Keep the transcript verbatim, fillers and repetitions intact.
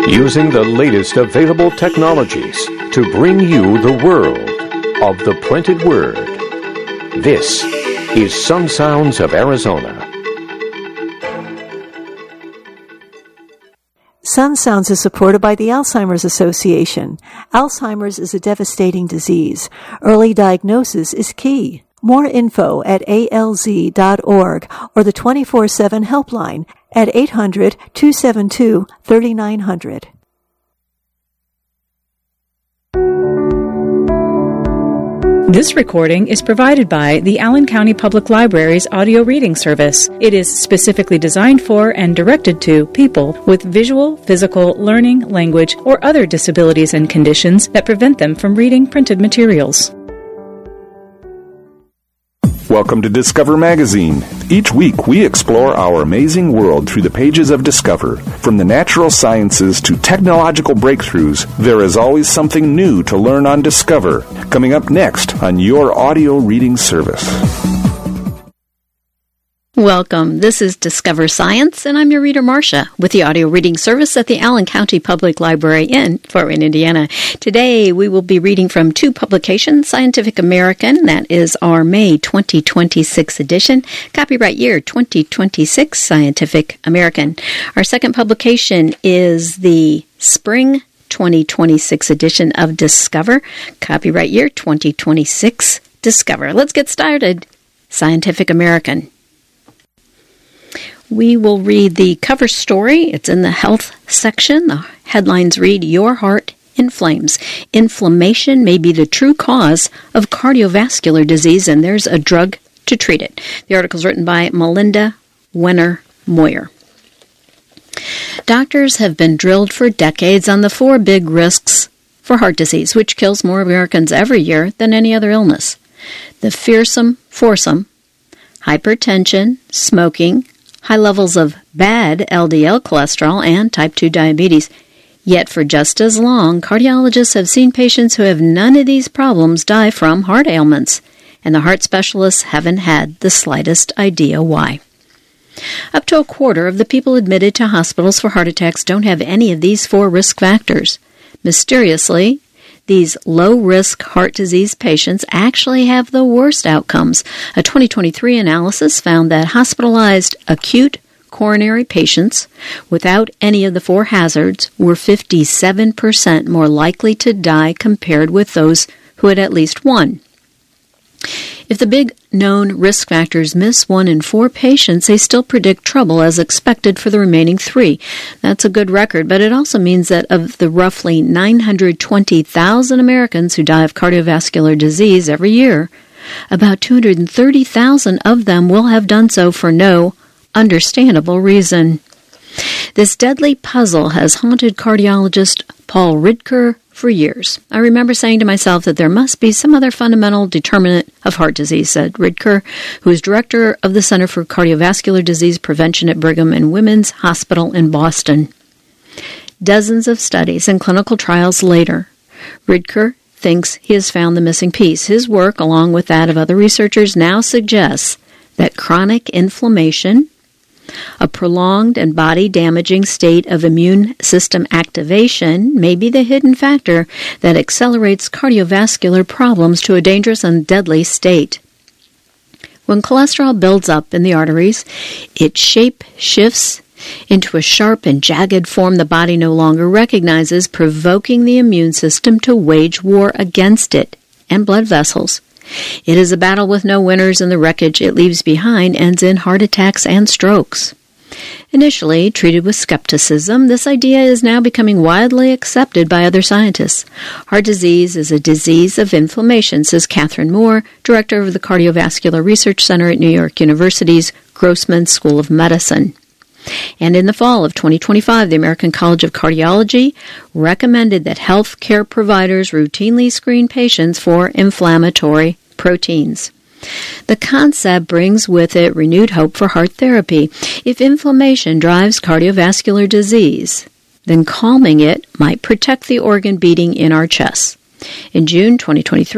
using the latest available technologies to bring you the world of the printed word. This is Sun Sounds of Arizona. Sun Sounds is supported by the Alzheimer's Association. Alzheimer's is a devastating disease. Early diagnosis is key. More info at A L Z dot org or the twenty-four seven helpline at eight hundred, two seven two, three nine zero zero. This recording is provided by the Allen County Public Library's audio reading service. It is specifically designed for and directed to people with visual, physical, learning, language, or other disabilities and conditions that prevent them from reading printed materials. Welcome to Discover Magazine. Each week we explore our amazing world through the pages of Discover. From the natural sciences to technological breakthroughs, there is always something new to learn on Discover. Coming up next on your audio reading service. Welcome. This is Discover Science, and I'm your reader, Marcia, with the audio reading service at the Allen County Public Library in Fort Wayne, Indiana. Today, we will be reading from two publications, Scientific American, that is our May twenty twenty-six edition, copyright year twenty twenty-six, Scientific American. Our second publication is the Spring twenty twenty-six edition of Discover, copyright year twenty twenty-six, Discover. Let's get started. Scientific American. We will read the cover story. It's in the health section. The headlines read, Your Heart Inflames. Inflammation may be the true cause of cardiovascular disease, and there's a drug to treat it. The article is written by Melinda Wenner Moyer. Doctors have been drilled for decades on the four big risks for heart disease, which kills more Americans every year than any other illness. The fearsome foursome, hypertension, smoking, high levels of bad L D L cholesterol, and type two diabetes. Yet for just as long, cardiologists have seen patients who have none of these problems die from heart ailments, and the heart specialists haven't had the slightest idea why. Up to a quarter of the people admitted to hospitals for heart attacks don't have any of these four risk factors. Mysteriously, these low-risk heart disease patients actually have the worst outcomes. A twenty twenty-three analysis found that hospitalized acute coronary patients without any of the four hazards were fifty-seven percent more likely to die compared with those who had at least one. If the big known risk factors miss one in four patients, they still predict trouble as expected for the remaining three. That's a good record, but it also means that of the roughly nine hundred twenty thousand Americans who die of cardiovascular disease every year, about two hundred thirty thousand of them will have done so for no understandable reason. This deadly puzzle has haunted cardiologist Paul Ridker for years. I remember saying to myself that there must be some other fundamental determinant of heart disease, said Ridker, who is director of the Center for Cardiovascular Disease Prevention at Brigham and Women's Hospital in Boston. Dozens of studies and clinical trials later, Ridker thinks he has found the missing piece. His work, along with that of other researchers, now suggests that chronic inflammation, a prolonged and body-damaging state of immune system activation, may be the hidden factor that accelerates cardiovascular problems to a dangerous and deadly state. When cholesterol builds up in the arteries, its shape shifts into a sharp and jagged form the body no longer recognizes, provoking the immune system to wage war against it and blood vessels. It is a battle with no winners, and the wreckage it leaves behind ends in heart attacks and strokes. Initially treated with skepticism, this idea is now becoming widely accepted by other scientists. Heart disease is a disease of inflammation, says Catherine Moore, director of the Cardiovascular Research Center at New York University's Grossman School of Medicine. And in the fall of twenty twenty-five, the American College of Cardiology recommended that health care providers routinely screen patients for inflammatory proteins. The concept brings with it renewed hope for heart therapy. If inflammation drives cardiovascular disease, then calming it might protect the organ beating in our chests. In June twenty twenty-three,